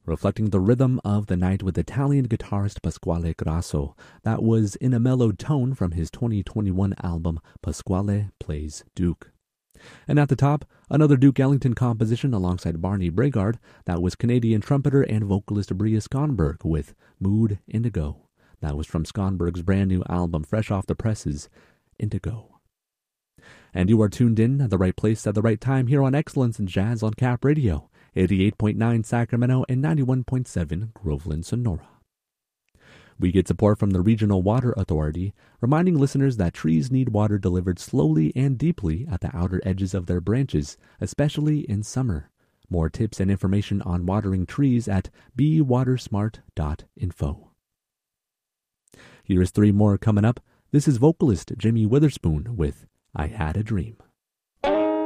reflecting the rhythm of the night with Italian guitarist Pasquale Grasso. That was in a mellowed tone from his 2021 album Pasquale Plays Duke. And at the top, another Duke Ellington composition alongside Barney Brigard. That was Canadian trumpeter and vocalist Bria Skonberg with Mood Indigo. That was from Skonberg's brand new album, fresh off the presses, Indigo. And you are tuned in at the right place at the right time here on Excellence in Jazz on Cap Radio, 88.9 Sacramento and 91.7 Groveland, Sonora. We get support from the Regional Water Authority, reminding listeners that trees need water delivered slowly and deeply at the outer edges of their branches, especially in summer. More tips and information on watering trees at bewatersmart.info. Here's three more coming up. This is vocalist Jimmy Witherspoon with I Had a Dream.